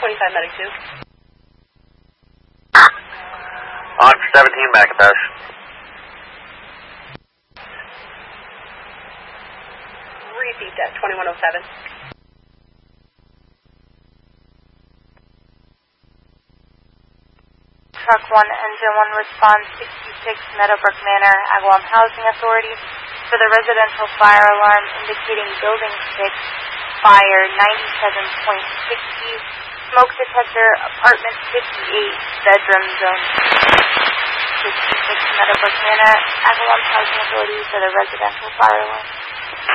25 Medic 2. On for 17 Macintosh. Received at 2107. Truck 1, Engine 1 responds 66 Meadowbrook Manor, Agawam Housing Authority for the residential fire alarm indicating Building 6, fire 97.60, smoke detector, apartment 58, bedroom zone 66 Meadowbrook Manor, Agawam Housing Authority for the residential fire alarm.